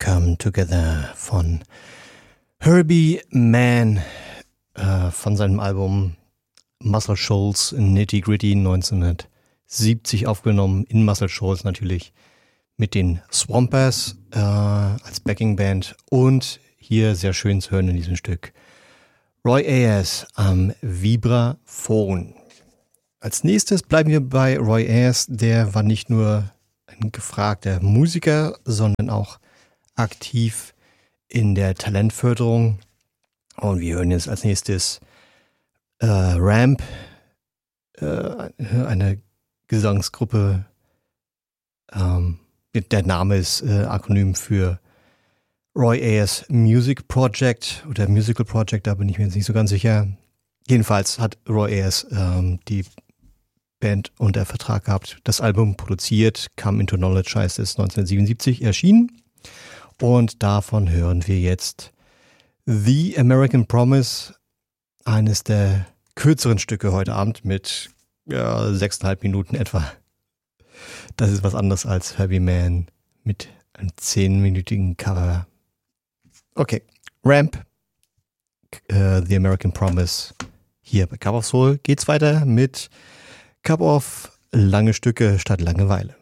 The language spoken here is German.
Come Together von Herbie Mann von seinem Album Muscle Shoals Nitty Gritty 1970 aufgenommen, in Muscle Shoals natürlich mit den Swampers als Backingband und hier sehr schön zu hören in diesem Stück Roy Ayers am Vibraphon. Als nächstes bleiben wir bei Roy Ayers, der war nicht nur ein gefragter Musiker, sondern auch aktiv in der Talentförderung. Und wir hören jetzt als nächstes Ramp, eine Gesangsgruppe. Der Name ist Akronym für Roy Ayers Music Project oder Musical Project, da bin ich mir jetzt nicht so ganz sicher. Jedenfalls hat Roy Ayers die Band unter Vertrag gehabt, das Album produziert, Come Into Knowledge heißt es, 1977 erschienen. Und davon hören wir jetzt The American Promise, eines der kürzeren Stücke heute Abend mit 6,5 Minuten etwa. Das ist was anderes als Herbie Mann mit einem 10-minütigen Cover. Okay, Ramp, The American Promise. Hier bei Cup of Soul geht's weiter mit Cup of lange Stücke statt Langeweile.